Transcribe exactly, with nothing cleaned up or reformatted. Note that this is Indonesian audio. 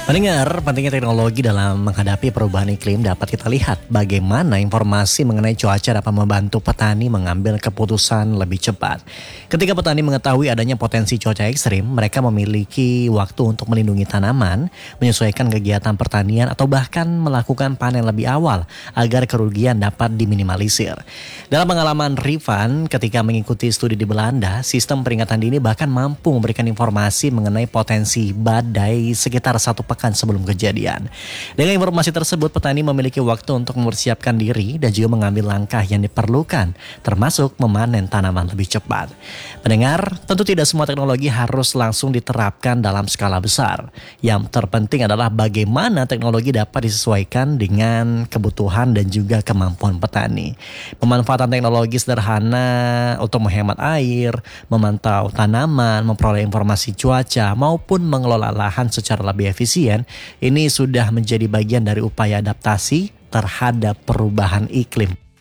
Pendengar, pentingnya teknologi dalam menghadapi perubahan iklim dapat kita lihat bagaimana informasi mengenai cuaca dapat membantu petani mengambil keputusan lebih cepat. Ketika petani mengetahui adanya potensi cuaca ekstrim, mereka memiliki waktu untuk melindungi tanaman, menyesuaikan kegiatan pertanian atau bahkan melakukan panen lebih awal agar kerugian dapat diminimalisir. Dalam pengalaman Rifan ketika mengikuti studi di Belanda, sistem peringatan dini bahkan mampu memberikan informasi mengenai potensi badai sekitar satu pekan sebelum kejadian. Dengan informasi tersebut, petani memiliki waktu untuk mempersiapkan diri dan juga mengambil langkah yang diperlukan, termasuk memanen tanaman lebih cepat. Pendengar, tentu tidak semua teknologi harus langsung diterapkan dalam skala besar. Yang terpenting adalah bagaimana teknologi dapat disesuaikan dengan kebutuhan dan juga kemampuan petani. Pemanfaatan teknologi sederhana untuk menghemat air, memantau tanaman, memperoleh informasi cuaca, maupun mengelola lahan secara lebih efisien, ini sudah menjadi bagian dari upaya adaptasi terhadap perubahan iklim.